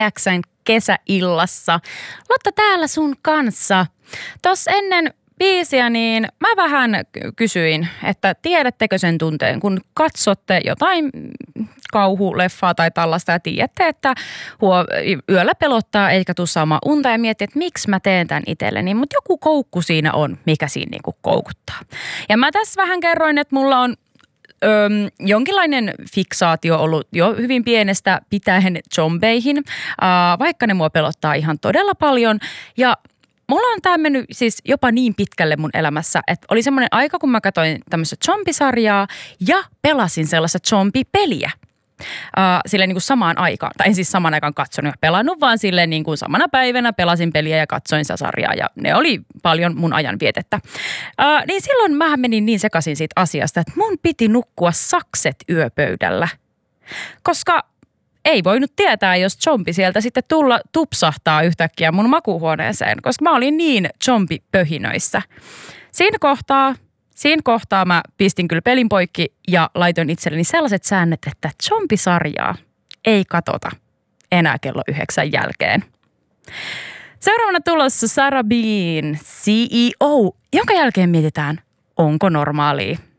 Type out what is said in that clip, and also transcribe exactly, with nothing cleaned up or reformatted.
Jackson kesäillassa. Lotta täällä sun kanssa. Tuossa ennen biisiä niin mä vähän kysyin, että tiedättekö sen tunteen, kun katsotte jotain kauhuleffaa tai tällaista ja tiedätte, että huo, yöllä pelottaa eikä tule saamaan unta ja miettii, että miksi mä teen tämän itselleni, mutta joku koukku siinä on, mikä siinä niinku koukuttaa. Ja mä tässä vähän kerroin, että mulla on Öm, jonkinlainen fiksaatio ollut jo hyvin pienestä pitäen zombeihin, äh, vaikka ne mua pelottaa ihan todella paljon. Ja mulla on tämä mennyt siis jopa niin pitkälle mun elämässä, että oli semmoinen aika, kun mä katsoin tämmöistä zombisarjaa ja pelasin sellaista zombipeliä. Uh, silleen niin kuin samaan aikaan, tai en siis samaan aikaan katsonut ja pelannut, vaan silleen niin kuin samana päivänä pelasin peliä ja katsoin sitä sarjaa ja ne oli paljon mun ajan vietettä. Uh, niin silloin mä menin niin sekaisin siitä asiasta, että mun piti nukkua sakset yöpöydällä, koska ei voinut tietää, jos zombi sieltä sitten tulla tupsahtaa yhtäkkiä mun makuuhuoneeseen, koska mä olin niin zombipöhinöissä. Siinä kohtaa... Siinä kohtaa mä pistin kyllä pelin poikki ja laitoin itselleni sellaiset säännöt, että zombisarjaa ei katota enää kello yhdeksän jälkeen. Seuraavana tulossa Sarah Bean, C E O, jonka jälkeen mietitään, onko normaalia.